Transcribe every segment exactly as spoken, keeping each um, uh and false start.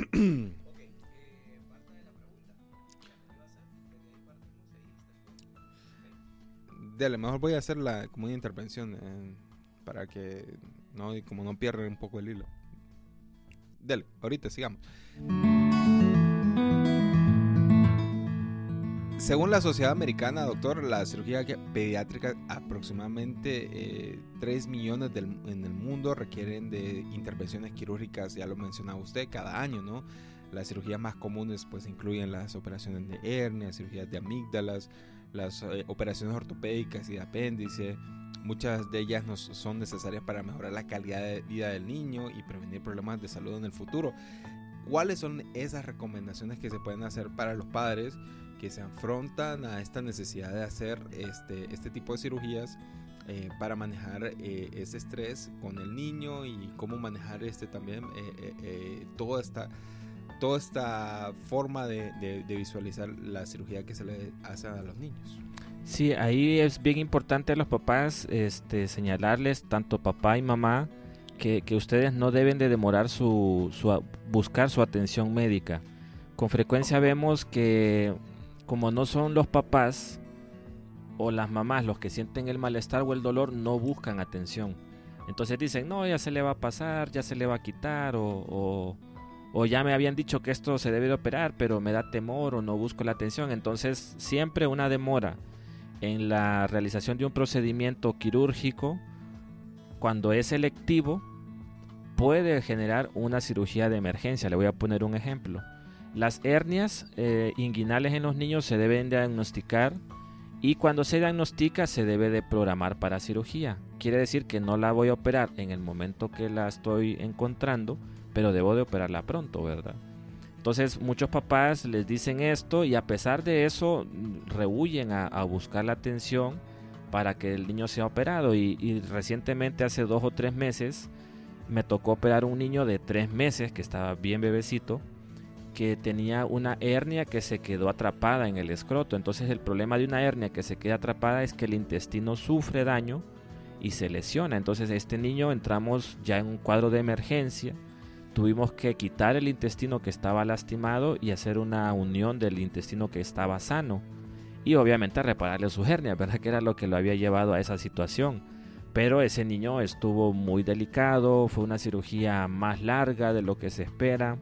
Dale, mejor voy a hacer la, como una intervención eh, para que no, y como no pierdan un poco el hilo. Dale, ahorita sigamos. Según la Sociedad Americana, doctor, la cirugía pediátrica, aproximadamente eh, tres millones del, en el mundo requieren de intervenciones quirúrgicas, ya lo mencionaba usted, cada año, ¿no? Las cirugías más comunes pues incluyen las operaciones de hernia, cirugías de amígdalas, las eh, operaciones ortopédicas y de apéndice. Muchas de ellas no son necesarias para mejorar la calidad de vida del niño y prevenir problemas de salud en el futuro. ¿Cuáles son esas recomendaciones que se pueden hacer para los padres que se afrontan a esta necesidad de hacer este, este tipo de cirugías eh, para manejar eh, ese estrés con el niño y cómo manejar este también eh, eh, eh, toda esta toda esta forma de, de, de visualizar la cirugía que se le hace a los niños? Sí, ahí es bien importante a los papás este, señalarles, tanto papá y mamá, que, que ustedes no deben de demorar su, su buscar su atención médica. Con frecuencia vemos que como no son los papás o las mamás los que sienten el malestar o el dolor, no buscan atención. Entonces dicen, no, ya se le va a pasar, ya se le va a quitar, o, o, o ya me habían dicho que esto se debe de operar, pero me da temor o no busco la atención. Entonces siempre una demora en la realización de un procedimiento quirúrgico, cuando es selectivo, puede generar una cirugía de emergencia. Le voy a poner un ejemplo. Las hernias eh, inguinales en los niños se deben diagnosticar, y cuando se diagnostica se debe de programar para cirugía. Quiere decir que no la voy a operar en el momento que la estoy encontrando, pero debo de operarla pronto, ¿verdad? Entonces muchos papás les dicen esto y a pesar de eso rehuyen a, a buscar la atención para que el niño sea operado. Y, y recientemente, hace dos o tres meses, me tocó operar un niño de tres meses que estaba bien bebecito, que tenía una hernia que se quedó atrapada en el escroto. Entonces el problema de una hernia que se queda atrapada es que el intestino sufre daño y se lesiona. Entonces este niño entramos ya en un cuadro de emergencia. Tuvimos que quitar el intestino que estaba lastimado y hacer una unión del intestino que estaba sano. Y obviamente repararle sus hernias, ¿verdad? Que era lo que lo había llevado a esa situación. Pero ese niño estuvo muy delicado, fue una cirugía más larga de lo que se espera.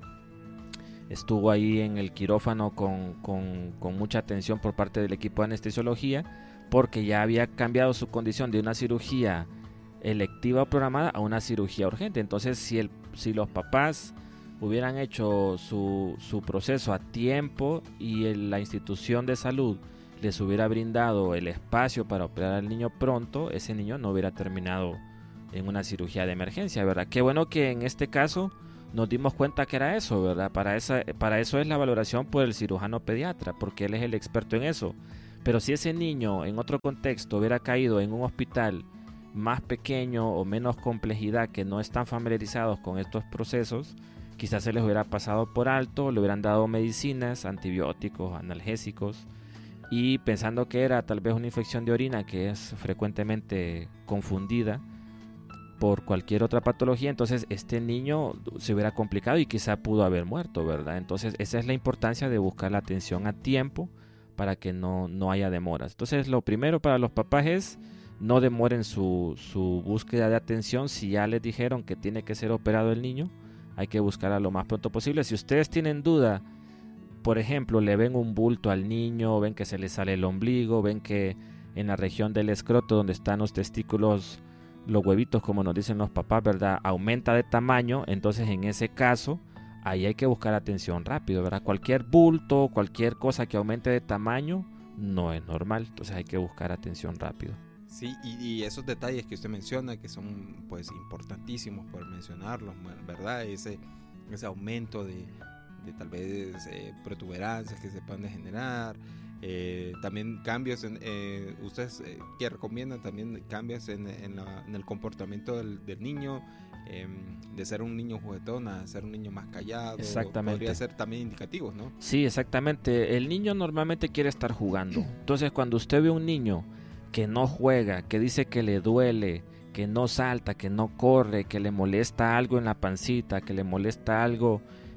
Estuvo ahí en el quirófano con, con, con mucha atención por parte del equipo de anestesiología, porque ya había cambiado su condición de una cirugía electiva o programada a una cirugía urgente. Entonces si, el, si los papás hubieran hecho su, su proceso a tiempo y el, la institución de salud les hubiera brindado el espacio para operar al niño pronto, ese niño no hubiera terminado en una cirugía de emergencia, ¿verdad? Qué bueno que en este caso nos dimos cuenta que era eso, ¿verdad? Para, esa, para eso es la valoración por el cirujano pediatra, porque él es el experto en eso. Pero si ese niño en otro contexto hubiera caído en un hospital más pequeño o menos complejidad, que no están familiarizados con estos procesos, quizás se les hubiera pasado por alto, le hubieran dado medicinas, antibióticos, analgésicos, y pensando que era tal vez una infección de orina, que es frecuentemente confundida por cualquier otra patología, entonces este niño se hubiera complicado y quizá pudo haber muerto, ¿verdad? Entonces esa es la importancia de buscar la atención a tiempo para que no, no haya demoras. Entonces lo primero para los papás es no demoren su, su búsqueda de atención. Si ya les dijeron que tiene que ser operado el niño, hay que buscarla lo más pronto posible. Si ustedes tienen duda, por ejemplo, le ven un bulto al niño, ven que se le sale el ombligo, ven que en la región del escroto donde están los testículos, los huevitos, como nos dicen los papás, ¿verdad?, aumenta de tamaño, entonces en ese caso ahí hay que buscar atención rápido, ¿verdad? Cualquier bulto, cualquier cosa que aumente de tamaño no es normal, entonces hay que buscar atención rápido. Sí, y, y esos detalles que usted menciona, que son pues importantísimos por mencionarlos, ¿verdad? Ese, ese aumento de, de tal vez eh, protuberancias que se puedan generar, eh, también cambios, en, eh, ustedes eh, que recomiendan también cambios en, en, la, en el comportamiento del, del niño, eh, de ser un niño juguetón a ser un niño más callado. Exactamente. Podría ser también indicativos, ¿no? Sí, exactamente. El niño normalmente quiere estar jugando. Entonces cuando usted ve un niño que no juega, que dice que le duele, que no salta, que no corre, que le molesta algo en la pancita, que le molesta algo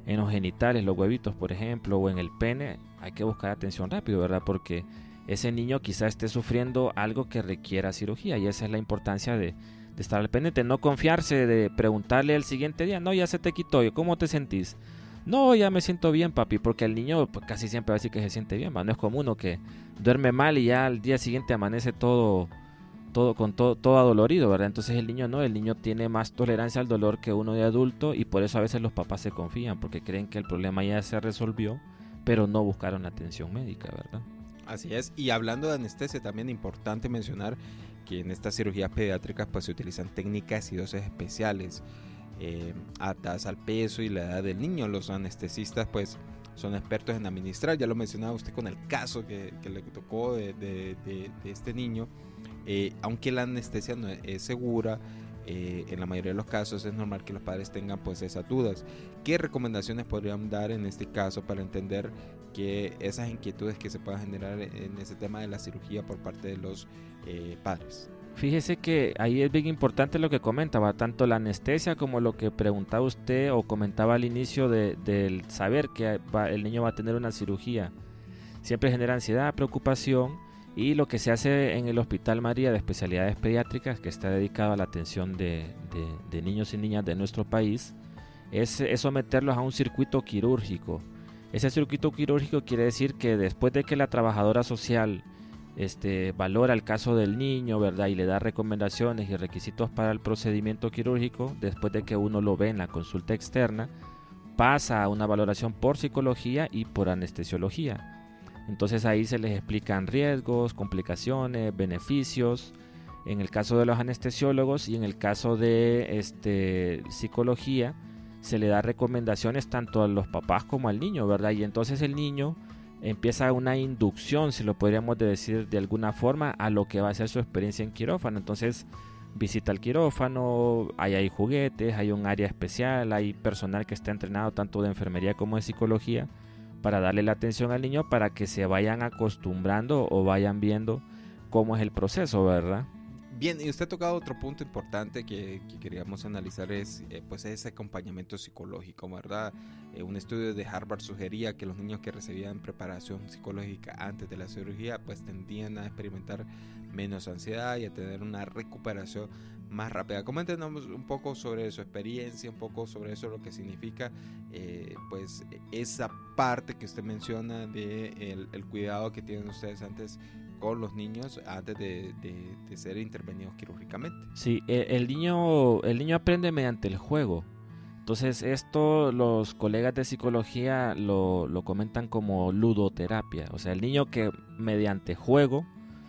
en los genitales, los huevitos, por ejemplo, o en el pene, hay que buscar atención rápido, ¿verdad? Porque ese niño quizá esté sufriendo algo que requiera cirugía, y esa es la importancia de, de estar al pendiente, no confiarse, de preguntarle el siguiente día, no, ya se te quitó, ¿cómo te sentís? No, ya me siento bien, papi, porque el niño pues, casi siempre va a decir que se siente bien, ¿va? No es como uno que duerme mal y ya al día siguiente amanece todo, todo con todo, todo adolorido, ¿verdad? Entonces el niño no, el niño tiene más tolerancia al dolor que uno de adulto, y por eso a veces los papás se confían, porque creen que el problema ya se resolvió, pero no buscaron atención médica, ¿verdad? Así es, y hablando de anestesia, también es importante mencionar que en estas cirugías pediátricas pues se utilizan técnicas y dosis especiales, eh, atadas al peso y la edad del niño. Los anestesistas pues son expertos en administrar, ya lo mencionaba usted con el caso que, que le tocó de, de, de, de este niño, eh, aunque la anestesia no es, es segura, eh, en la mayoría de los casos es normal que los padres tengan pues esas dudas. ¿Qué recomendaciones podrían dar en este caso para entender que esas inquietudes que se puedan generar en ese tema de la cirugía por parte de los eh, padres? Fíjese que ahí es bien importante lo que comentaba, tanto la anestesia como lo que preguntaba usted o comentaba al inicio de, del saber que va, el niño va a tener una cirugía. Siempre genera ansiedad, preocupación, y lo que se hace en el Hospital María de Especialidades Pediátricas, que está dedicado a la atención de, de, de niños y niñas de nuestro país, es, es someterlos a un circuito quirúrgico. Ese circuito quirúrgico quiere decir que después de que la trabajadora social Este, valora el caso del niño, ¿verdad? Y le da recomendaciones y requisitos para el procedimiento quirúrgico, después de que uno lo ve en la consulta externa, pasa a una valoración por psicología y por anestesiología. Entonces ahí se les explican riesgos, complicaciones, beneficios, en el caso de los anestesiólogos, y en el caso de este, psicología, se le da recomendaciones tanto a los papás como al niño, ¿verdad? Y entonces el niño empieza una inducción, si lo podríamos decir de alguna forma, a lo que va a ser su experiencia en quirófano. Entonces visita el quirófano, ahí hay juguetes, hay un área especial, hay personal que está entrenado tanto de enfermería como de psicología para darle la atención al niño, para que se vayan acostumbrando o vayan viendo cómo es el proceso, ¿verdad? Bien, y usted ha tocado otro punto importante que, que queríamos analizar, es eh, pues ese acompañamiento psicológico, ¿verdad? Eh, un estudio de Harvard sugería que los niños que recibían preparación psicológica antes de la cirugía pues tendían a experimentar menos ansiedad y a tener una recuperación más rápida. Coméntenos un poco sobre su experiencia, un poco sobre eso, lo que significa eh, pues esa parte que usted menciona de el, el cuidado que tienen ustedes antes con los niños antes de, de, de ser intervenidos quirúrgicamente. Sí, el niño, el niño aprende mediante el juego. Entonces esto los colegas de psicología lo, lo comentan como ludoterapia. O sea, el niño que mediante juego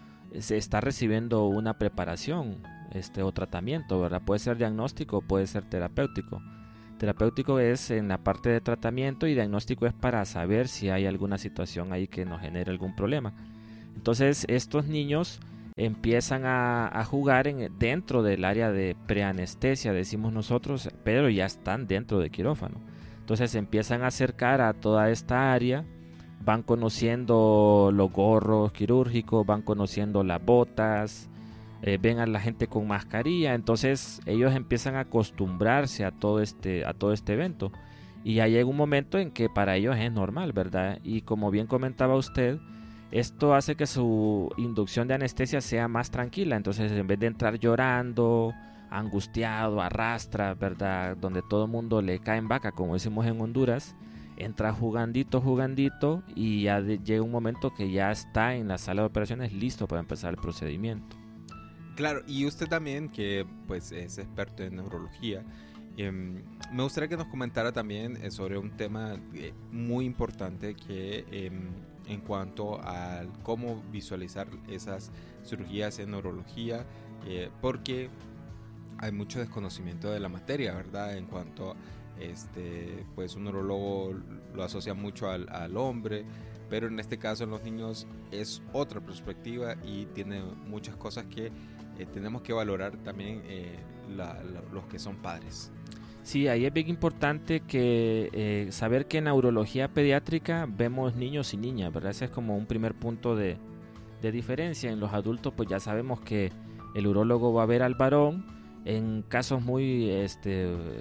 se está recibiendo una preparación este, o tratamiento, ¿verdad? Puede ser diagnóstico, puede ser terapéutico. Terapéutico es en la parte de tratamiento, y diagnóstico es para saber si hay alguna situación ahí que nos genere algún problema. Entonces estos niños empiezan a, a jugar en, dentro del área de preanestesia, decimos nosotros, pero ya están dentro de quirófano. Entonces se empiezan a acercar a toda esta área, van conociendo los gorros quirúrgicos, van conociendo las botas, eh, ven a la gente con mascarilla. Entonces ellos empiezan a acostumbrarse a todo este, a todo este evento, y ya llega un momento en que para ellos es normal, ¿verdad? Y como bien comentaba usted, esto hace que su inducción de anestesia sea más tranquila. Entonces, en vez de entrar llorando, angustiado, arrastra, ¿verdad? Donde todo el mundo le cae en vaca, como decimos en Honduras, entra jugandito, jugandito, y ya de, llega un momento que ya está en la sala de operaciones listo para empezar el procedimiento. Claro, y usted también, que pues es experto en neurología, eh, me gustaría que nos comentara también eh, sobre un tema eh, muy importante que... Eh, en cuanto a cómo visualizar esas cirugías en neurología, eh, porque hay mucho desconocimiento de la materia, ¿verdad? En cuanto, este, pues un neurólogo lo asocia mucho al, al hombre, pero en este caso en los niños es otra perspectiva y tiene muchas cosas que eh, tenemos que valorar también eh, la, la, los que son padres. Sí, ahí es bien importante que eh, saber que en neurología pediátrica vemos niños y niñas, ¿verdad? Ese es como un primer punto de, de diferencia. En los adultos pues ya sabemos que el urólogo va a ver al varón. En casos muy este,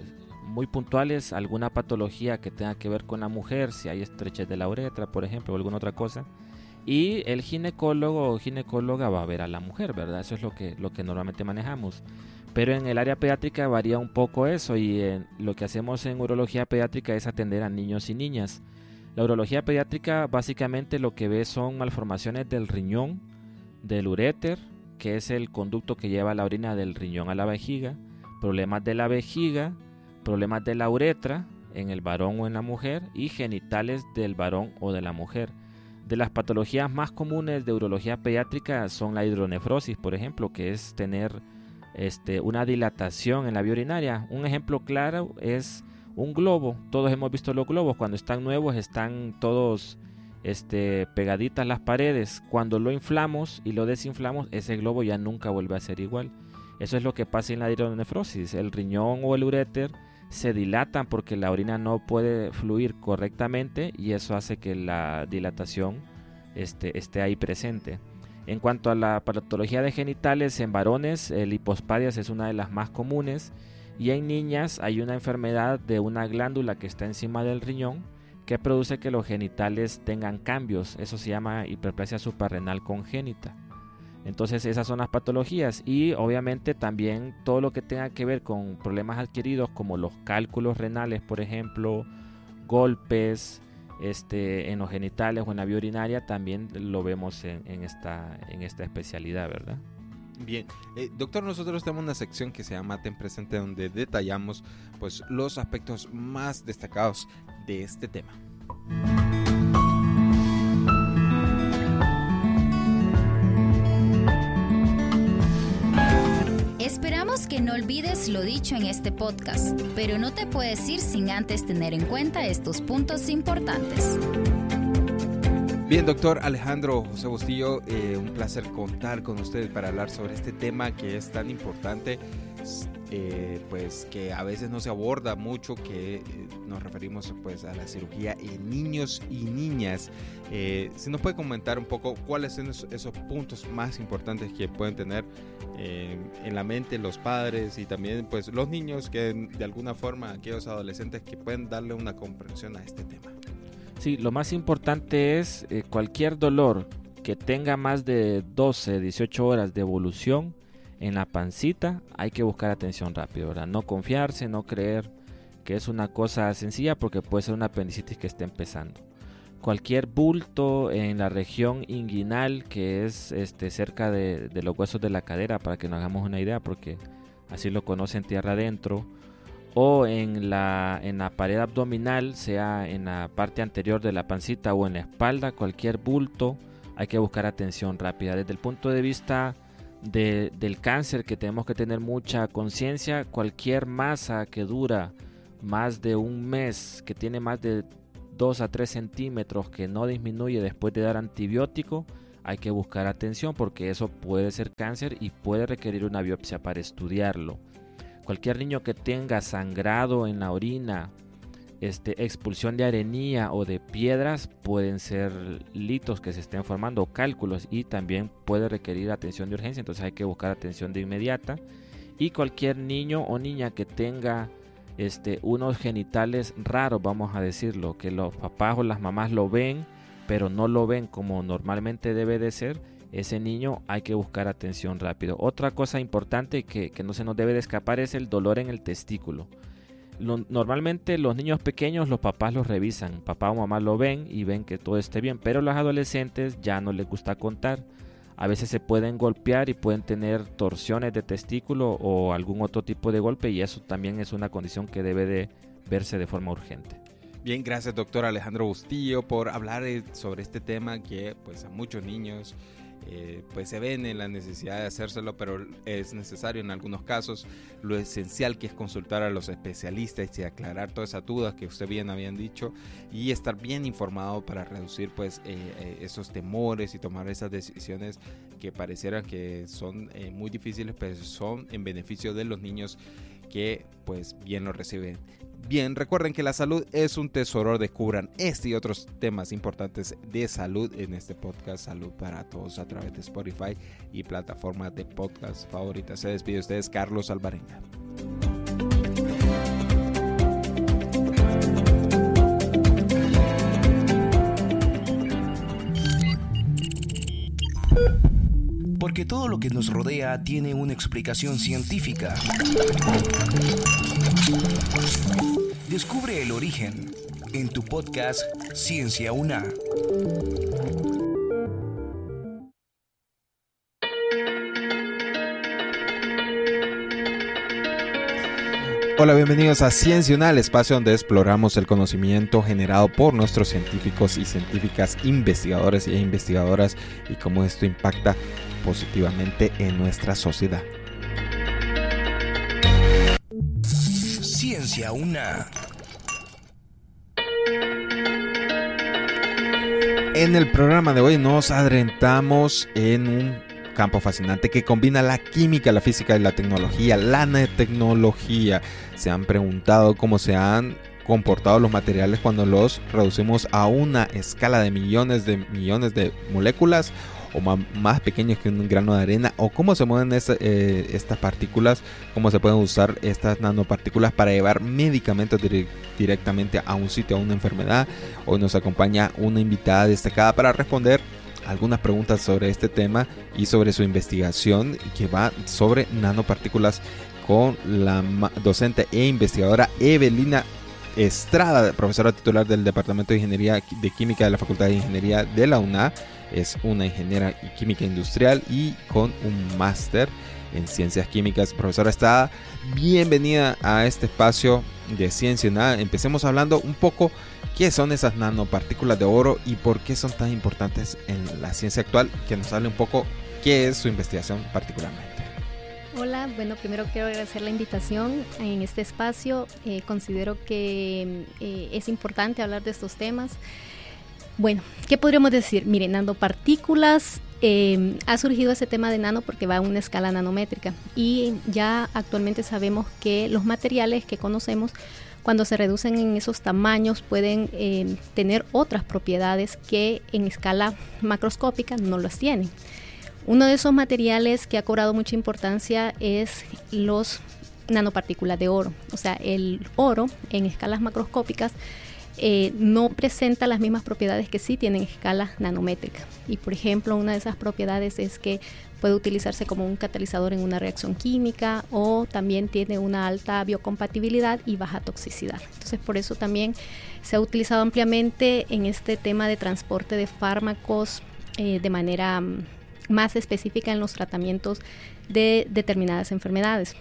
muy puntuales, alguna patología que tenga que ver con la mujer, si hay estrechez de la uretra, por ejemplo, o alguna otra cosa. Y el ginecólogo o ginecóloga va a ver a la mujer, ¿verdad? Eso es lo que, lo que normalmente manejamos. Pero en el área pediátrica varía un poco eso, y en, lo que hacemos en urología pediátrica es atender a niños y niñas. La urología pediátrica básicamente lo que ve son malformaciones del riñón, del uréter, que es el conducto que lleva la orina del riñón a la vejiga, problemas de la vejiga, problemas de la uretra en el varón o en la mujer, y genitales del varón o de la mujer. De las patologías más comunes de urología pediátrica son la hidronefrosis, por ejemplo, que es tener este, una dilatación en la vía urinaria. Un ejemplo claro es un globo. Todos hemos visto los globos. Cuando están nuevos están todos este, pegaditas las paredes. Cuando lo inflamos y lo desinflamos, ese globo ya nunca vuelve a ser igual. Eso es lo que pasa en la hidronefrosis. El riñón o el uréter se dilatan porque la orina no puede fluir correctamente, y eso hace que la dilatación este, esté ahí presente. En cuanto a la patología de genitales, en varones el hipospadias es una de las más comunes, y en niñas hay una enfermedad de una glándula que está encima del riñón que produce que los genitales tengan cambios. Eso se llama hiperplasia suprarrenal congénita. Entonces esas son las patologías, y obviamente también todo lo que tenga que ver con problemas adquiridos como los cálculos renales, por ejemplo, golpes este, en los genitales o en la vía urinaria, también lo vemos en, en, esta, en esta especialidad, ¿verdad? Bien, eh, doctor, nosotros tenemos una sección que se llama Ten Presente, donde detallamos pues, los aspectos más destacados de este tema. Esperamos que no olvides lo dicho en este podcast, pero no te puedes ir sin antes tener en cuenta estos puntos importantes. Bien, doctor Alejandro José Bustillo, eh, un placer contar con usted para hablar sobre este tema que es tan importante, eh, pues que a veces no se aborda mucho, que eh, nos referimos pues a la cirugía en niños y niñas. Eh, si nos puede comentar un poco cuáles son esos, esos puntos más importantes que pueden tener eh, en la mente los padres y también pues los niños, que de alguna forma aquellos adolescentes que pueden darle una comprensión a este tema. Sí, lo más importante es eh, cualquier dolor que tenga más de doce, dieciocho horas de evolución en la pancita, hay que buscar atención rápido, ¿verdad? No confiarse, no creer que es una cosa sencilla, porque puede ser una apendicitis que esté empezando. Cualquier bulto en la región inguinal, que es este, cerca de, de los huesos de la cadera, para que nos hagamos una idea, porque así lo conocen tierra adentro, o en la, en la pared abdominal, sea en la parte anterior de la pancita o en la espalda, cualquier bulto, hay que buscar atención rápida. Desde el punto de vista de, del cáncer, que tenemos que tener mucha conciencia, cualquier masa que dura más de un mes, que tiene más de dos a tres centímetros, que no disminuye después de dar antibiótico, hay que buscar atención, porque eso puede ser cáncer y puede requerir una biopsia para estudiarlo. Cualquier niño que tenga sangrado en la orina, este, expulsión de arenilla o de piedras, pueden ser litos que se estén formando o cálculos, y también puede requerir atención de urgencia, entonces hay que buscar atención de inmediata. Y cualquier niño o niña que tenga este, unos genitales raros, vamos a decirlo, que los papás o las mamás lo ven, pero no lo ven como normalmente debe de ser, ese niño hay que buscar atención rápido. Otra cosa importante que, que no se nos debe de escapar es el dolor en el testículo. Lo, normalmente los niños pequeños, los papás los revisan, papá o mamá lo ven y ven que todo esté bien, pero los adolescentes ya no les gusta contar. A veces se pueden golpear y pueden tener torsiones de testículo o algún otro tipo de golpe, y eso también es una condición que debe de verse de forma urgente. Bien, gracias doctor Alejandro Bustillo por hablar sobre este tema que pues a muchos niños eh, pues se ven en la necesidad de hacérselo, pero es necesario en algunos casos. Lo esencial que es consultar a los especialistas y aclarar todas esas dudas que usted bien habían dicho, y estar bien informado para reducir pues eh, eh, esos temores y tomar esas decisiones que parecieran que son eh, muy difíciles, pero son en beneficio de los niños que pues bien lo reciben. Bien, recuerden que la salud es un tesoro. Descubran este y otros temas importantes de salud en este podcast Salud para Todos a través de Spotify y plataformas de podcast favoritas. Se despide de ustedes Carlos Alvarenga. Porque todo lo que nos rodea tiene una explicación científica. Descubre el origen en tu podcast Ciencia UNA. Hola, bienvenidos a Ciencia UNA, el espacio donde exploramos el conocimiento generado por nuestros científicos y científicas, investigadores e investigadoras, y cómo esto impacta positivamente en nuestra sociedad. Ciencia UNA. En el programa de hoy nos adentramos en un campo fascinante que combina la química, la física y la tecnología, la nanotecnología. Se han preguntado cómo se han comportado los materiales cuando los reducimos a una escala de millones de millones de moléculas o más, más pequeños que un grano de arena, o cómo se mueven esta, eh, estas partículas, cómo se pueden usar estas nanopartículas para llevar medicamentos dire- directamente a un sitio, a una enfermedad. Hoy nos acompaña una invitada destacada para responder algunas preguntas sobre este tema y sobre su investigación que va sobre nanopartículas con la docente e investigadora Evelina Estrada, profesora titular del Departamento de Ingeniería de Química de la Facultad de Ingeniería de la UNA. Es una ingeniera química industrial y con un máster en ciencias químicas. Profesora Estrada, bienvenida a este espacio de Ciencia UNA. Empecemos hablando un poco qué son esas nanopartículas de oro y por qué son tan importantes en la ciencia actual. Que nos hable un poco qué es su investigación particularmente. Hola, bueno, primero quiero agradecer la invitación en este espacio. Eh, considero que eh, es importante hablar de estos temas. Bueno, ¿qué podríamos decir? Miren, nanopartículas, eh, ha surgido ese tema de nano porque va a una escala nanométrica, y ya actualmente sabemos que los materiales que conocemos, cuando se reducen en esos tamaños, pueden eh, tener otras propiedades que en escala macroscópica no las tienen. Uno de esos materiales que ha cobrado mucha importancia es los nanopartículas de oro. O sea, el oro en escalas macroscópicas eh, no presenta las mismas propiedades que sí tienen escala nanométrica. Y por ejemplo, una de esas propiedades es que puede utilizarse como un catalizador en una reacción química, o también tiene una alta biocompatibilidad y baja toxicidad. Entonces, por eso también se ha utilizado ampliamente en este tema de transporte de fármacos eh, de manera más específica en los tratamientos de determinadas enfermedades.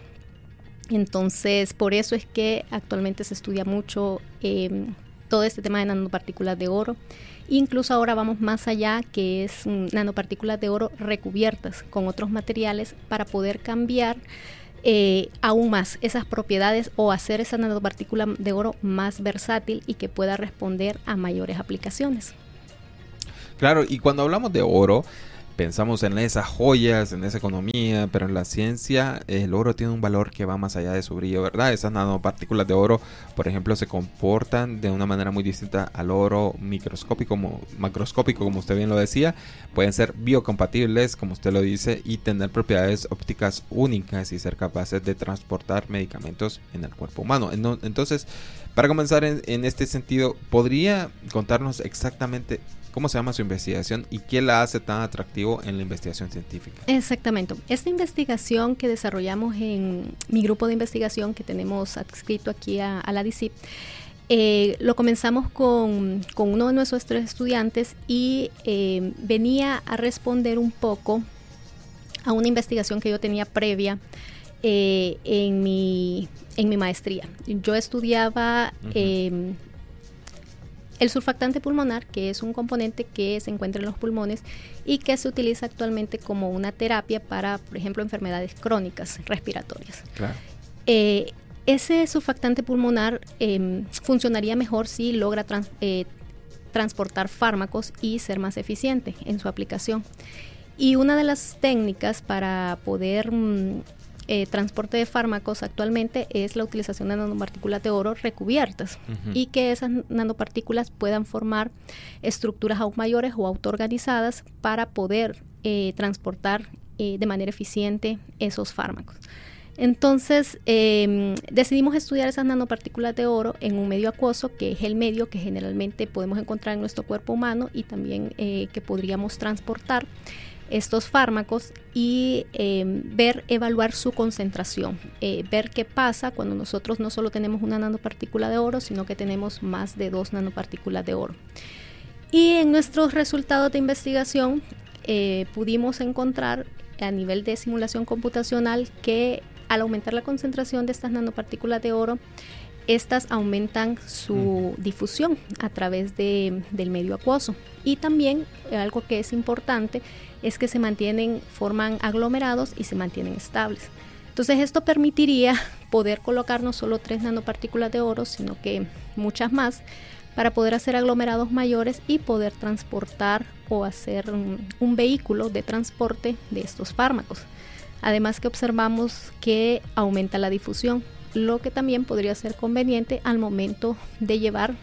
Entonces, por eso es que actualmente se estudia mucho eh, todo este tema de nanopartículas de oro. Incluso ahora vamos más allá, que es um, nanopartículas de oro recubiertas con otros materiales para poder cambiar eh, aún más esas propiedades, o hacer esa nanopartícula de oro más versátil y que pueda responder a mayores aplicaciones. Claro, y cuando hablamos de oro, pensamos en esas joyas, en esa economía, pero en la ciencia el oro tiene un valor que va más allá de su brillo, ¿verdad? Esas nanopartículas de oro, por ejemplo, se comportan de una manera muy distinta al oro microscópico, como, macroscópico, como usted bien lo decía. Pueden ser biocompatibles, como usted lo dice, y tener propiedades ópticas únicas y ser capaces de transportar medicamentos en el cuerpo humano. Entonces, para comenzar en, en este sentido, ¿podría contarnos exactamente cómo se llama su investigación y qué la hace tan atractivo en la investigación científica? Exactamente. Esta investigación que desarrollamos en mi grupo de investigación que tenemos adscrito aquí a, a la D C I P, eh, lo comenzamos con, con uno de nuestros tres estudiantes, y eh, venía a responder un poco a una investigación que yo tenía previa eh, en, mi, en mi maestría. Yo estudiaba Uh-huh. eh, el surfactante pulmonar, que es un componente que se encuentra en los pulmones y que se utiliza actualmente como una terapia para, por ejemplo, enfermedades crónicas respiratorias. Claro. Eh, ese surfactante pulmonar eh, funcionaría mejor si logra trans, eh, transportar fármacos y ser más eficiente en su aplicación. Y una de las técnicas para poder mm, eh, transporte de fármacos actualmente es la utilización de nanopartículas de oro recubiertas, uh-huh. y que esas nanopartículas puedan formar estructuras aún mayores o autoorganizadas para poder eh, transportar eh, de manera eficiente esos fármacos. Entonces eh, decidimos estudiar esas nanopartículas de oro en un medio acuoso, que es el medio que generalmente podemos encontrar en nuestro cuerpo humano y también eh, que podríamos transportar estos fármacos y eh, ver, evaluar su concentración, eh, ver qué pasa cuando nosotros no solo tenemos una nanopartícula de oro, sino que tenemos más de dos nanopartículas de oro. Y en nuestros resultados de investigación eh, pudimos encontrar a nivel de simulación computacional que al aumentar la concentración de estas nanopartículas de oro, estas aumentan su difusión a través de, del medio acuoso. Y también eh, algo que es importante es que se mantienen, forman aglomerados y se mantienen estables. Entonces esto permitiría poder colocar no solo tres nanopartículas de oro, sino que muchas más, para poder hacer aglomerados mayores y poder transportar o hacer un, un vehículo de transporte de estos fármacos. Además que observamos que aumenta la difusión, lo que también podría ser conveniente al momento de llevar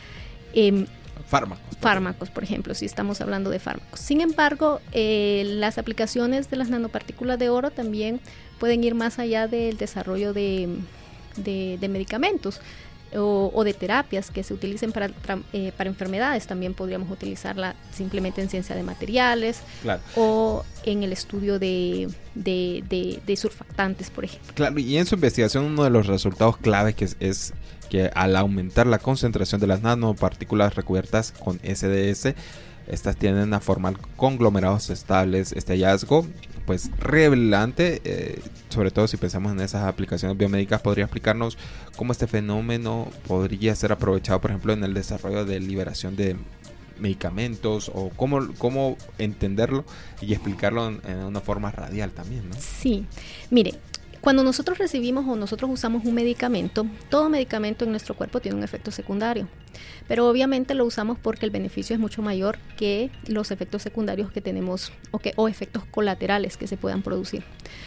eh, fármacos. Fármacos, por ejemplo, si estamos hablando de fármacos. Sin embargo, eh, las aplicaciones de las nanopartículas de oro también pueden ir más allá del desarrollo de, de, de medicamentos o, o de terapias que se utilicen para, eh, para enfermedades. También podríamos utilizarla simplemente en ciencia de materiales, claro, o en el estudio de, de, de, de surfactantes, por ejemplo. Claro, y en su investigación uno de los resultados claves que es, es que al aumentar la concentración de las nanopartículas recubiertas con S D S, estas tienden a formar conglomerados estables. Este hallazgo, pues revelante, eh, sobre todo si pensamos en esas aplicaciones biomédicas, podría explicarnos cómo este fenómeno podría ser aprovechado, por ejemplo, en el desarrollo de liberación de medicamentos, o cómo, cómo entenderlo y explicarlo en, en una forma radial también, ¿no? Sí, mire, cuando nosotros recibimos o nosotros usamos un medicamento, todo medicamento en nuestro cuerpo tiene un efecto secundario, pero obviamente lo usamos porque el beneficio es mucho mayor que los efectos secundarios que tenemos o, que, o efectos colaterales que se puedan producir.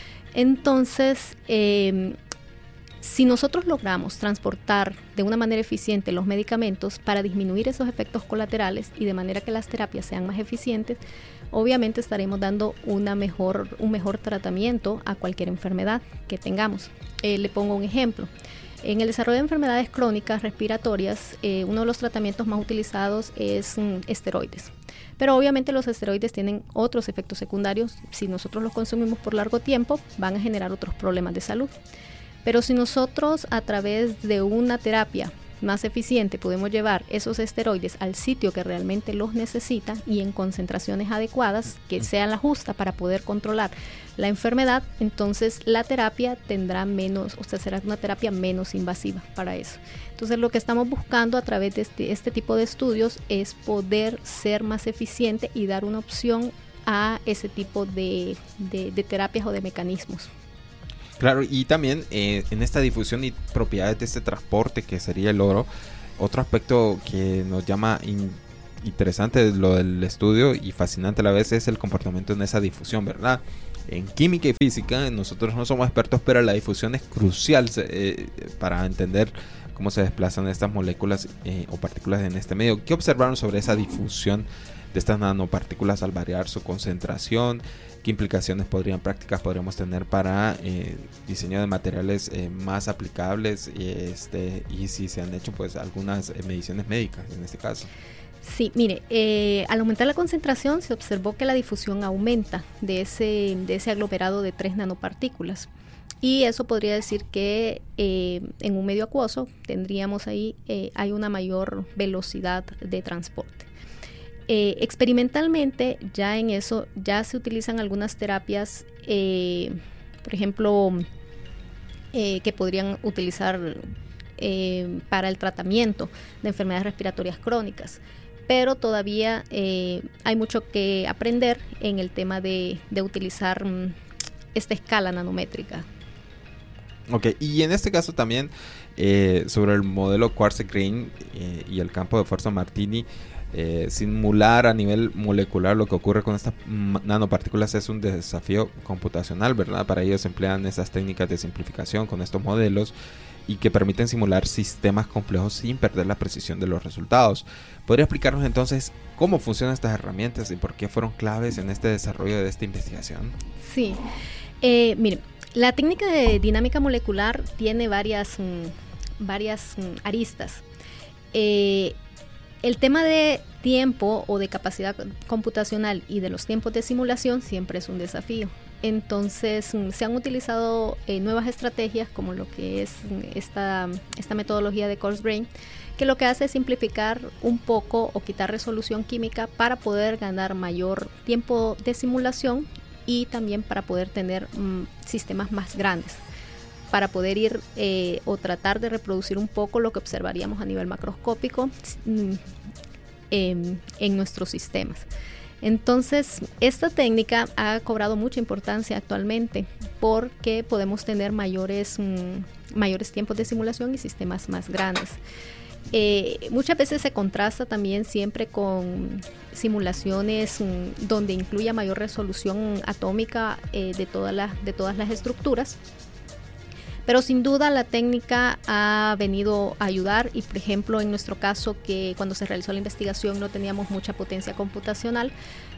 Entonces, eh, si nosotros logramos transportar de una manera eficiente los medicamentos para disminuir esos efectos colaterales y de manera que las terapias sean más eficientes, obviamente estaremos dando una mejor, un mejor tratamiento a cualquier enfermedad que tengamos. Eh, le pongo un ejemplo. En el desarrollo de enfermedades crónicas respiratorias, eh, uno de los tratamientos más utilizados es um, esteroides. Pero obviamente los esteroides tienen otros efectos secundarios. Si nosotros los consumimos por largo tiempo, van a generar otros problemas de salud. Pero si nosotros a través de una terapia más eficiente podemos llevar esos esteroides al sitio que realmente los necesita y en concentraciones adecuadas que sean la justa para poder controlar la enfermedad, entonces la terapia tendrá menos, o sea, será una terapia menos invasiva para eso. Entonces lo que estamos buscando a través de este, este tipo de estudios es poder ser más eficiente y dar una opción a ese tipo de, de, de terapias o de mecanismos. Claro, y también eh, en esta difusión y propiedades de este transporte que sería el oro, otro aspecto que nos llama in, interesante de lo del estudio y fascinante a la vez es el comportamiento en esa difusión, ¿verdad? En química y física nosotros no somos expertos, pero la difusión es crucial eh, para entender cómo se desplazan estas moléculas eh, o partículas en este medio. ¿Qué observaron sobre esa difusión de estas nanopartículas al variar su concentración? ¿Qué implicaciones podrían, prácticas podríamos tener para eh, diseño de materiales eh, más aplicables? Y, este, y si se han hecho pues algunas eh, mediciones médicas en este caso. Sí, mire, eh, al aumentar la concentración se observó que la difusión aumenta de ese, de ese aglomerado de tres nanopartículas. Y eso podría decir que eh, en un medio acuoso tendríamos ahí, eh, hay una mayor velocidad de transporte. Eh, experimentalmente ya en eso ya se utilizan algunas terapias, eh, por ejemplo, eh, que podrían utilizar eh, para el tratamiento de enfermedades respiratorias crónicas, pero todavía eh, hay mucho que aprender en el tema de, de utilizar um, esta escala nanométrica. Ok, y en este caso también eh, sobre el modelo Quartz-Green eh, y el campo de fuerza Martini, Eh, simular a nivel molecular lo que ocurre con estas nanopartículas es un desafío computacional, ¿verdad? Para ello se emplean esas técnicas de simplificación con estos modelos y que permiten simular sistemas complejos sin perder la precisión de los resultados. ¿Podría explicarnos entonces cómo funcionan estas herramientas y por qué fueron claves en este desarrollo de esta investigación? Sí, eh, miren, la técnica de dinámica molecular tiene varias, mmm, varias mmm, aristas. Eh, El tema de tiempo o de capacidad computacional y de los tiempos de simulación siempre es un desafío. Entonces se han utilizado eh, nuevas estrategias como lo que es esta, esta metodología de Coarse Grain, que lo que hace es simplificar un poco o quitar resolución química para poder ganar mayor tiempo de simulación y también para poder tener mm, sistemas más grandes, para poder ir eh, o tratar de reproducir un poco lo que observaríamos a nivel macroscópico mm, eh, en nuestros sistemas. Entonces, esta técnica ha cobrado mucha importancia actualmente porque podemos tener mayores, mm, mayores tiempos de simulación y sistemas más grandes. Eh, muchas veces se contrasta también siempre con simulaciones mm, donde incluya mayor resolución atómica eh, de, todas las, de todas las estructuras. Pero sin duda la técnica ha venido a ayudar y, por ejemplo, en nuestro caso, que cuando se realizó la investigación no teníamos mucha potencia computacional,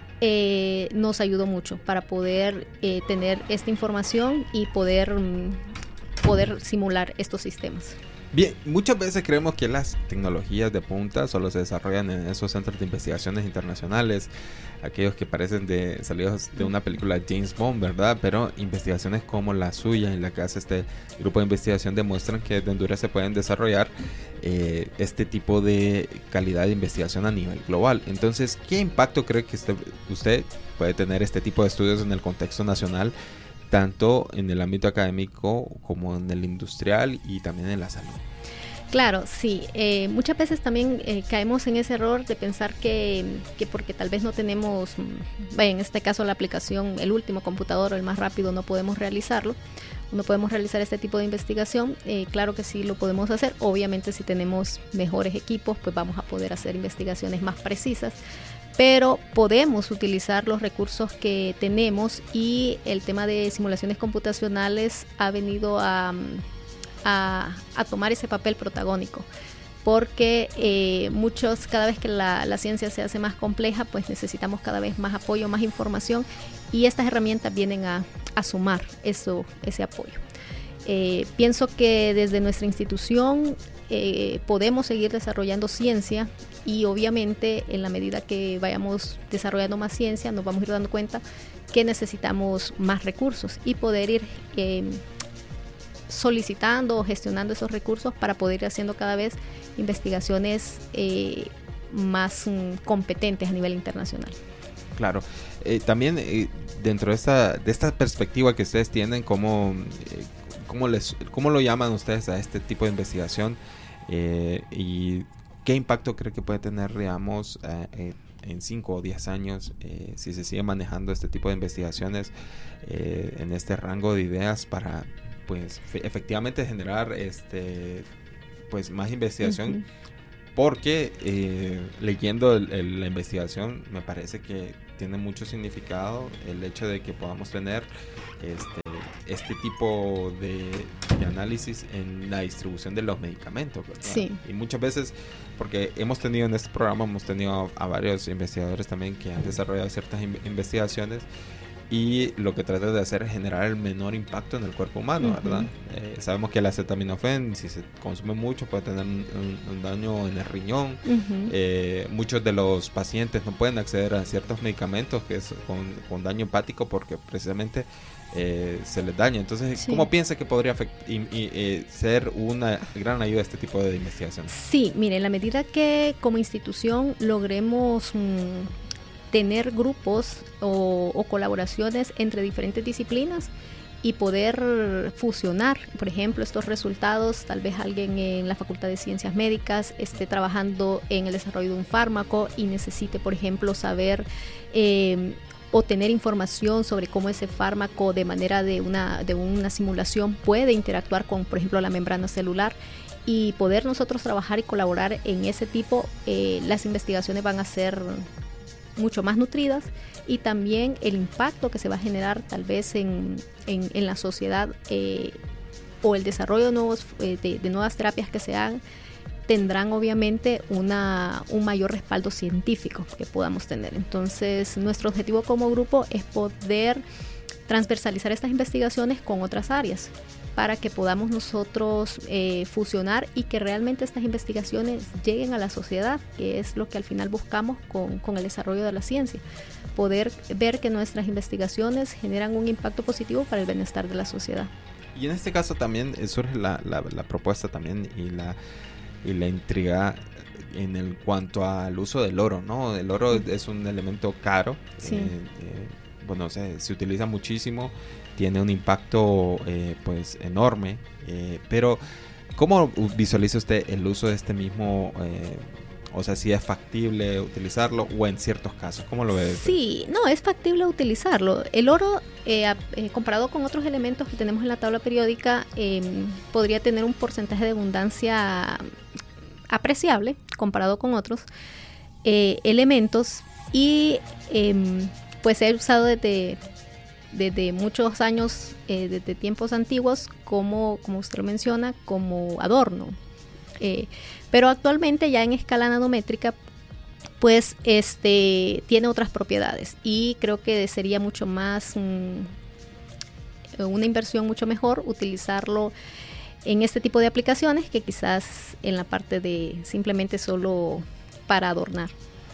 eh, nos ayudó mucho para poder eh, tener esta información y poder, mm, poder simular estos sistemas. Bien, muchas veces creemos que las tecnologías de punta solo se desarrollan en esos centros de investigaciones internacionales, aquellos que parecen de salidos de una película de James Bond, ¿verdad? Pero investigaciones como la suya, en la que hace este grupo de investigación, demuestran que desde Honduras se pueden desarrollar eh, este tipo de calidad de investigación a nivel global. Entonces, ¿qué impacto cree que usted, usted puede tener este tipo de estudios en el contexto nacional, tanto en el ámbito académico como en el industrial y también en la salud? Claro, sí. Eh, muchas veces también eh, caemos en ese error de pensar que, que porque tal vez no tenemos, en este caso la aplicación, el último computador o el más rápido, no podemos realizarlo. No podemos realizar este tipo de investigación. Eh, claro que sí lo podemos hacer. Obviamente si tenemos mejores equipos, pues vamos a poder hacer investigaciones más precisas. Pero podemos utilizar los recursos que tenemos y el tema de simulaciones computacionales ha venido a, a, a tomar ese papel protagónico, porque eh, muchos, cada vez que la, la ciencia se hace más compleja, pues necesitamos cada vez más apoyo, más información, y estas herramientas vienen a, a sumar eso, ese apoyo. Eh, pienso que desde nuestra institución eh, podemos seguir desarrollando ciencia, y obviamente en la medida que vayamos desarrollando más ciencia nos vamos a ir dando cuenta que necesitamos más recursos y poder ir eh, solicitando o gestionando esos recursos para poder ir haciendo cada vez investigaciones eh, más um, competentes a nivel internacional. Claro, eh, también eh, dentro de esta, de esta perspectiva que ustedes tienen, ¿cómo, eh, cómo, les, cómo lo llaman ustedes a este tipo de investigación? Eh, y ¿qué impacto cree que puede tener, digamos, eh, eh, en cinco o diez años eh, si se sigue manejando este tipo de investigaciones eh, en este rango de ideas para, pues, fe- efectivamente generar este, pues, más investigación? Uh-huh. Porque eh, leyendo el, el, la investigación me parece que tiene mucho significado el hecho de que podamos tener este, este tipo de, de análisis en la distribución de los medicamentos, ¿verdad? Sí. Y muchas veces, porque hemos tenido en este programa, hemos tenido a, a varios investigadores también que han desarrollado ciertas in- investigaciones y lo que trata de hacer es generar el menor impacto en el cuerpo humano, uh-huh. ¿verdad? Eh, sabemos que el acetaminofén, si se consume mucho, puede tener un, un, un daño en el riñón. Uh-huh. Eh, muchos de los pacientes no pueden acceder a ciertos medicamentos que es con, con daño hepático porque precisamente eh, se les daña. Entonces, sí. ¿Cómo piensa que podría afect- y, y, eh, ser una gran ayuda este tipo de investigación? Sí, mire, en la medida que como institución logremos Mmm, tener grupos o, o colaboraciones entre diferentes disciplinas y poder fusionar, por ejemplo, estos resultados, tal vez alguien en la Facultad de Ciencias Médicas esté trabajando en el desarrollo de un fármaco y necesite, por ejemplo, saber eh, o tener información sobre cómo ese fármaco de manera de una, de una simulación puede interactuar con, por ejemplo, la membrana celular, y poder nosotros trabajar y colaborar en ese tipo, eh, las investigaciones van a ser mucho más nutridas, y también el impacto que se va a generar tal vez en, en, en la sociedad eh, o el desarrollo de, nuevos, eh, de, de nuevas terapias que se hagan tendrán obviamente una, un mayor respaldo científico que podamos tener. Entonces nuestro objetivo como grupo es poder transversalizar estas investigaciones con otras áreas para que podamos nosotros eh, fusionar y que realmente estas investigaciones lleguen a la sociedad, que es lo que al final buscamos con, con el desarrollo de la ciencia. Poder ver que nuestras investigaciones generan un impacto positivo para el bienestar de la sociedad. Y en este caso también surge la, la, la propuesta también y la, y la intriga en el cuanto al uso del oro, ¿no? El oro sí. es un elemento caro, sí. eh, eh, bueno, se, se utiliza muchísimo, tiene un impacto eh, pues enorme, eh, pero ¿cómo visualiza usted el uso de este mismo, eh, o sea, si es factible utilizarlo o en ciertos casos? ¿Cómo lo ve? Sí, no, es factible utilizarlo. El oro, eh, eh, comparado con otros elementos que tenemos en la tabla periódica, eh, podría tener un porcentaje de abundancia apreciable comparado con otros eh, elementos y eh, pues se ha usado desde, desde muchos años, eh, desde tiempos antiguos, como, como usted lo menciona, como adorno. Eh, pero actualmente ya en escala nanométrica pues este tiene otras propiedades y creo que sería mucho más um, una inversión mucho mejor utilizarlo en este tipo de aplicaciones que quizás en la parte de simplemente solo para adornar.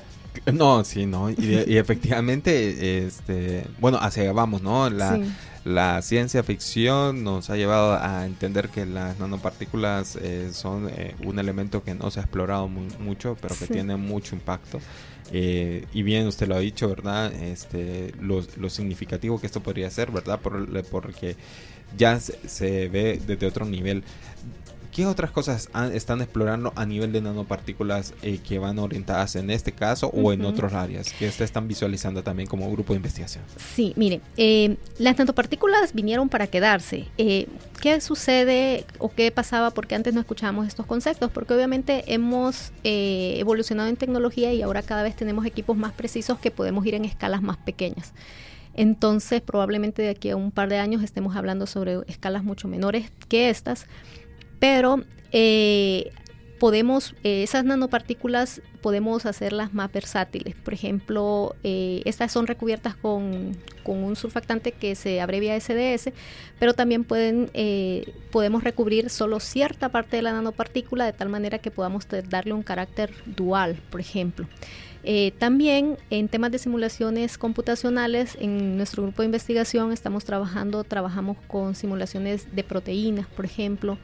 No, sí, no, y, y efectivamente, este, bueno, hacia allá vamos, ¿no? La, sí. la ciencia ficción nos ha llevado a entender que las nanopartículas eh, son eh, un elemento que no se ha explorado muy, mucho, pero que sí. tiene mucho impacto. Eh, y bien usted lo ha dicho, ¿verdad? Este, lo, lo significativo que esto podría ser, ¿verdad? Por, porque ya se, se ve desde otro nivel. ¿Qué otras cosas han, están explorando a nivel de nanopartículas eh, que van orientadas en este caso o uh-huh. en otras áreas que ustedes están visualizando también como grupo de investigación? Sí, mire, eh, las nanopartículas vinieron para quedarse. Eh, ¿Qué sucede o qué pasaba? Porque antes no escuchábamos estos conceptos, porque obviamente hemos eh, evolucionado en tecnología y ahora cada vez tenemos equipos más precisos que podemos ir en escalas más pequeñas. Entonces, probablemente de aquí a un par de años estemos hablando sobre escalas mucho menores que estas. Pero eh, podemos, eh, esas nanopartículas podemos hacerlas más versátiles. Por ejemplo, eh, estas son recubiertas con, con un surfactante que se abrevia S D S, pero también pueden, eh, podemos recubrir solo cierta parte de la nanopartícula de tal manera que podamos darle un carácter dual, por ejemplo. Eh, también en temas de simulaciones computacionales, en nuestro grupo de investigación estamos trabajando, trabajamos con simulaciones de proteínas, por ejemplo,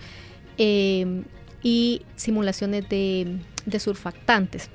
Eh, y simulaciones de, de surfactantes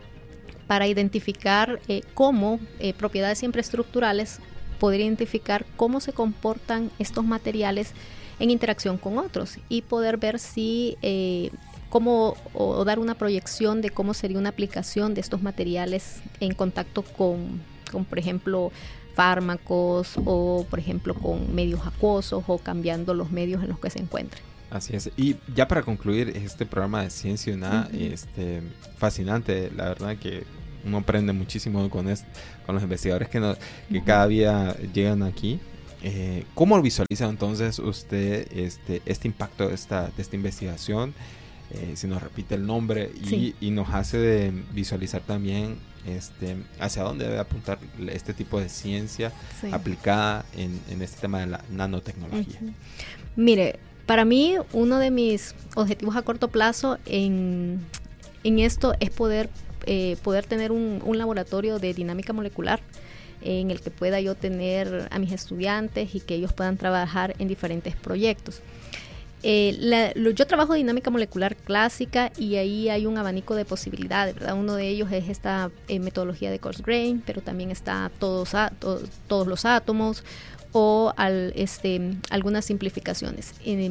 para identificar eh, cómo eh, propiedades siempre estructurales, poder identificar cómo se comportan estos materiales en interacción con otros y poder ver si eh, cómo o, o dar una proyección de cómo sería una aplicación de estos materiales en contacto con, con por ejemplo fármacos o por ejemplo con medios acuosos o cambiando los medios en los que se encuentren. Así es. Y ya para concluir este programa de Ciencia y Nada, uh-huh. este, fascinante, la verdad que uno aprende muchísimo con, est- con los investigadores que, nos, que uh-huh. cada día llegan aquí. Eh, ¿Cómo visualiza entonces usted este, este impacto de esta, de esta investigación? Eh, si nos repite el nombre y, sí. y nos hace de visualizar también este, hacia dónde debe apuntar este tipo de ciencia sí. aplicada en, en este tema de la nanotecnología. Uh-huh. Mire, para mí, uno de mis objetivos a corto plazo en, en esto es poder, eh, poder tener un, un laboratorio de dinámica molecular eh, en el que pueda yo tener a mis estudiantes y que ellos puedan trabajar en diferentes proyectos. Eh, la, lo, yo trabajo dinámica molecular clásica y ahí hay un abanico de posibilidades, ¿verdad? Uno de ellos es esta eh, metodología de coarse grain, pero también está todos, a, to, todos los átomos, o al, este, algunas simplificaciones eh,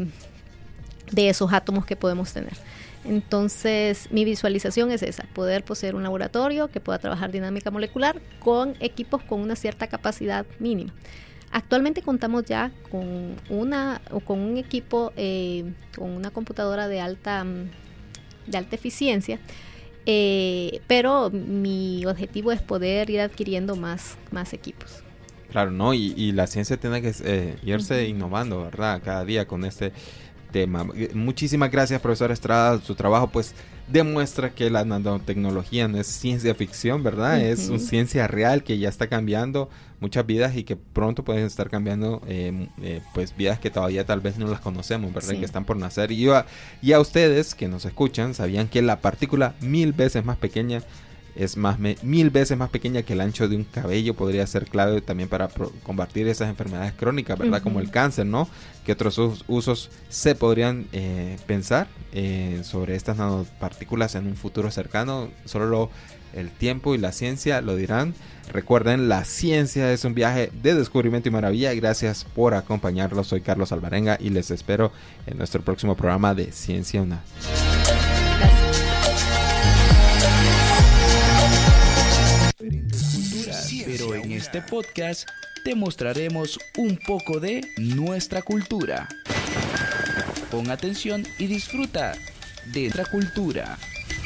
de esos átomos que podemos tener. Entonces, mi visualización es esa, poder poseer un laboratorio que pueda trabajar dinámica molecular con equipos con una cierta capacidad mínima. Actualmente contamos ya con una o con un equipo, eh, con una computadora de alta, de alta eficiencia, eh, pero mi objetivo es poder ir adquiriendo más, más equipos. Claro, ¿no? Y, y la ciencia tiene que eh, irse uh-huh. innovando, ¿verdad? Cada día con este tema. Muchísimas gracias, profesora Estrada. Su trabajo, pues, demuestra que la nanotecnología no es ciencia ficción, ¿verdad? Uh-huh. Es una ciencia real que ya está cambiando muchas vidas y que pronto pueden estar cambiando eh, eh, pues vidas que todavía tal vez no las conocemos, ¿verdad? Sí. Que están por nacer. Y a, y a ustedes que nos escuchan, ¿sabían que la partícula mil veces más pequeña es más me, mil veces más pequeña que el ancho de un cabello? Podría ser clave también para pro, combatir esas enfermedades crónicas, ¿verdad? Uh-huh. Como el cáncer, ¿no? ¿Qué otros us- usos se podrían eh, pensar eh, sobre estas nanopartículas en un futuro cercano? Solo el tiempo y la ciencia lo dirán. Recuerden, la ciencia es un viaje de descubrimiento y maravilla. Gracias por acompañarlos. Soy Carlos Alvarenga y les espero en nuestro próximo programa de Ciencia UNA. Pero en este podcast te mostraremos un poco de nuestra cultura. Pon atención y disfruta de nuestra cultura.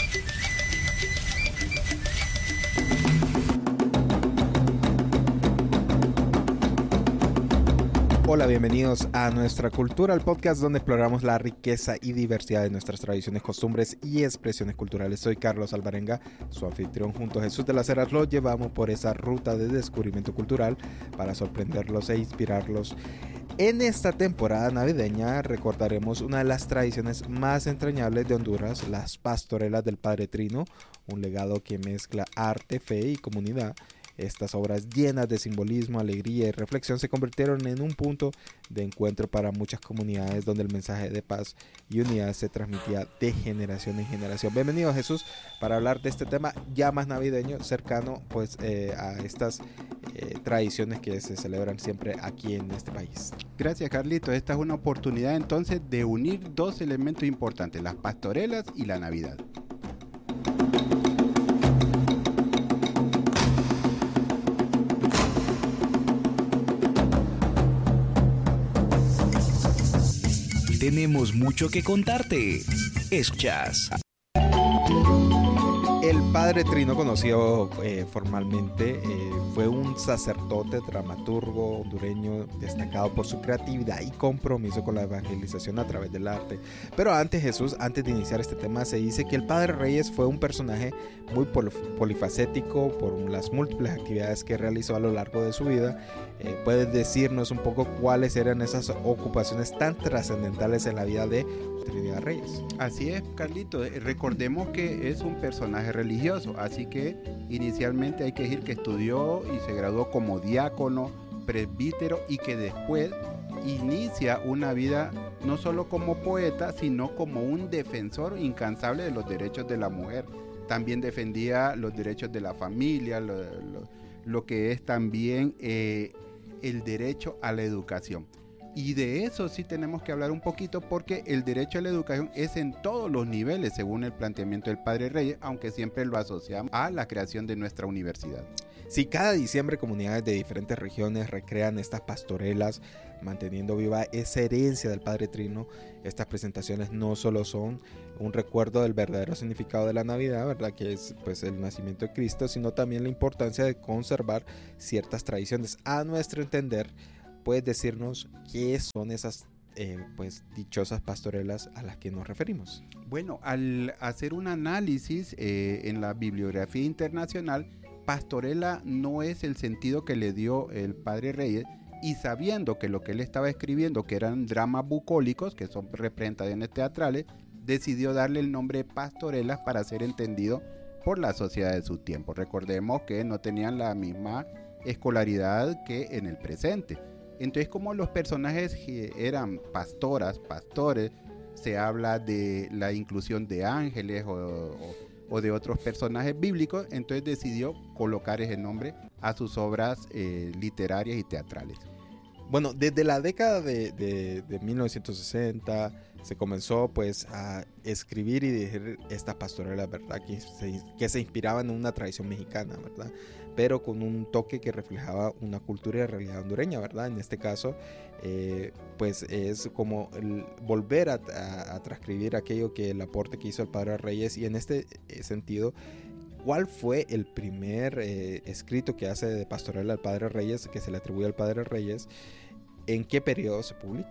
Hola, bienvenidos a Nuestra Cultura, el podcast donde exploramos la riqueza y diversidad de nuestras tradiciones, costumbres y expresiones culturales. Soy Carlos Alvarenga, su anfitrión. Junto a Jesús de las Heras los llevamos por esa ruta de descubrimiento cultural para sorprenderlos e inspirarlos. En esta temporada navideña recordaremos una de las tradiciones más entrañables de Honduras, las pastorelas del Padre Trino, un legado que mezcla arte, fe y comunidad. Estas obras llenas de simbolismo, alegría y reflexión se convirtieron en un punto de encuentro para muchas comunidades donde el mensaje de paz y unidad se transmitía de generación en generación. Bienvenido, Jesús, para hablar de este tema ya más navideño, cercano pues eh, a estas eh, tradiciones que se celebran siempre aquí en este país. Gracias, Carlito. Esta es una oportunidad entonces de unir dos elementos importantes, las pastorelas y la Navidad. Tenemos mucho que contarte. Escuchas. El Padre Trino, conocido eh, formalmente, eh, fue un sacerdote, dramaturgo hondureño destacado por su creatividad y compromiso con la evangelización a través del arte. Pero antes, Jesús, antes de iniciar este tema, se dice que el Padre Reyes fue un personaje muy pol- polifacético por las múltiples actividades que realizó a lo largo de su vida. Eh, ¿Puedes decirnos un poco cuáles eran esas ocupaciones tan trascendentales en la vida de Trinidad Reyes? Así es, Carlito. Recordemos que es un personaje religioso, así que inicialmente hay que decir que estudió y se graduó como diácono, presbítero, y que después inicia una vida no solo como poeta, sino como un defensor incansable de los derechos de la mujer. También defendía los derechos de la familia, lo, lo, lo que es también eh, el derecho a la educación. Y de eso sí tenemos que hablar un poquito, porque el derecho a la educación es en todos los niveles, según el planteamiento del Padre Reyes, aunque siempre lo asociamos a la creación de nuestra universidad. Sí, cada diciembre comunidades de diferentes regiones recrean estas pastorelas, manteniendo viva esa herencia del Padre Trino. Estas presentaciones no solo son un recuerdo del verdadero significado de la Navidad, ¿verdad?, que es pues el nacimiento de Cristo, sino también la importancia de conservar ciertas tradiciones. A nuestro entender, ¿puedes decirnos qué son esas eh, pues dichosas pastorelas a las que nos referimos? Bueno, al hacer un análisis eh, en la bibliografía internacional, pastorela no es el sentido que le dio el Padre Reyes, y sabiendo que lo que él estaba escribiendo, que eran dramas bucólicos, que son representaciones teatrales, decidió darle el nombre de pastorelas para ser entendido por la sociedad de su tiempo. Recordemos que no tenían la misma escolaridad que en el presente. Entonces, como los personajes eran pastoras, pastores, se habla de la inclusión de ángeles o, o, o de otros personajes bíblicos, entonces decidió colocar ese nombre a sus obras eh, literarias y teatrales. Bueno, desde la década de, de, de mil novecientos sesenta se comenzó pues a escribir y dirigir estas pastorelas, ¿verdad?, que se, que se inspiraban en una tradición mexicana, ¿verdad?, pero con un toque que reflejaba una cultura y realidad hondureña, ¿verdad? En este caso, eh, pues es como el volver a, a, a transcribir aquello que el aporte que hizo el Padre Reyes. Y en este sentido, ¿cuál fue el primer eh, escrito que hace de pastorela al Padre Reyes, que se le atribuye al Padre Reyes? ¿En qué periodo se publica?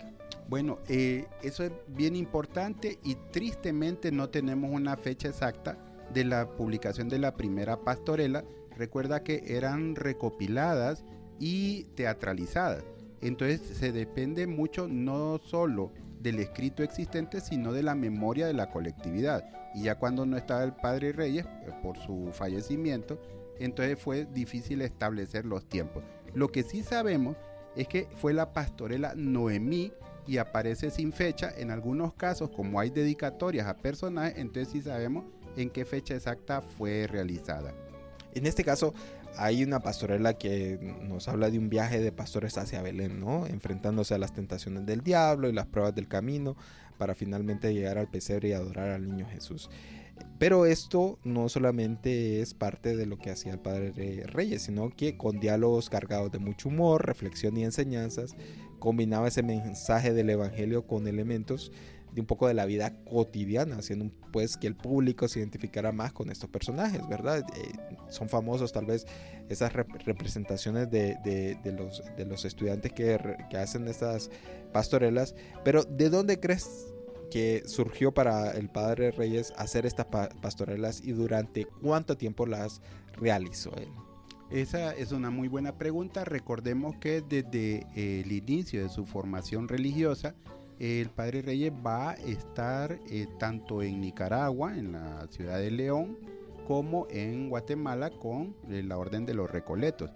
Bueno, eh, eso es bien importante y tristemente no tenemos una fecha exacta de la publicación de la primera pastorela. Recuerda que eran recopiladas y teatralizadas. Entonces se depende mucho no solo del escrito existente, sino de la memoria de la colectividad. Y ya cuando no estaba el padre Reyes, por su fallecimiento, entonces fue difícil establecer los tiempos. Lo que sí sabemos es que fue la pastorela Noemí y aparece sin fecha. En algunos casos, como hay dedicatorias a personajes, entonces sí sabemos en qué fecha exacta fue realizada. En este caso hay una pastorela que nos habla de un viaje de pastores hacia Belén, ¿no? Enfrentándose a las tentaciones del diablo y las pruebas del camino para finalmente llegar al pesebre y adorar al niño Jesús. Pero esto no solamente es parte de lo que hacía el padre Reyes, sino que con diálogos cargados de mucho humor, reflexión y enseñanzas, combinaba ese mensaje del evangelio con elementos de un poco de la vida cotidiana, haciendo pues que el público se identificara más con estos personajes, ¿verdad? Eh, son famosos tal vez esas rep- representaciones de, de, de, los, de los estudiantes que, re- que hacen estas pastorelas, pero ¿de dónde crees que surgió para el padre Reyes hacer estas pa- pastorelas y durante cuánto tiempo las realizó él? Esa es una muy buena pregunta. Recordemos que desde el inicio de su formación religiosa, el padre Reyes va a estar eh, tanto en Nicaragua, en la ciudad de León, como en Guatemala con eh, la Orden de los Recoletos.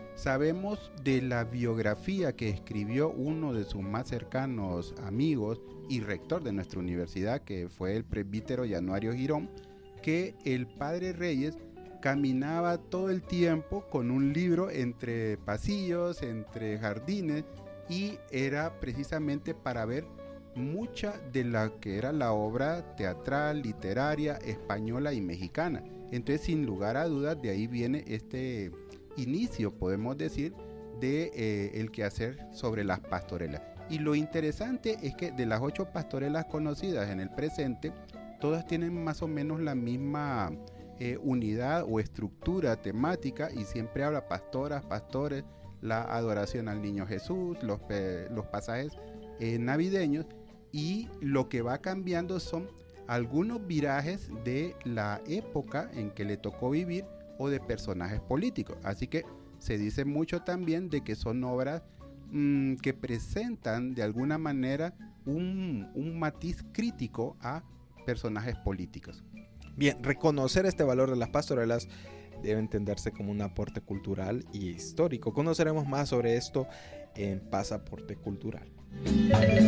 Sabemos de la biografía que escribió uno de sus más cercanos amigos y rector de nuestra universidad, que fue el presbítero Januario Girón, que el padre Reyes caminaba todo el tiempo con un libro entre pasillos, entre jardines, y era precisamente para ver mucha de la que era la obra teatral, literaria, española y mexicana. Entonces, sin lugar a dudas, de ahí viene este inicio, podemos decir, de eh, el quehacer sobre las pastorelas. Y lo interesante es que de las ocho pastorelas conocidas en el presente, todas tienen más o menos la misma eh, unidad o estructura temática, y siempre habla pastoras, pastores, la adoración al niño Jesús, los, eh, los pasajes eh, navideños, y lo que va cambiando son algunos virajes de la época en que le tocó vivir o de personajes políticos. Así que se dice mucho también de que son obras mmm, que presentan de alguna manera un, un matiz crítico a personajes políticos. Bien, reconocer este valor de las pastorelas debe entenderse como un aporte cultural y histórico. Conoceremos más sobre esto en Pasaporte Cultural.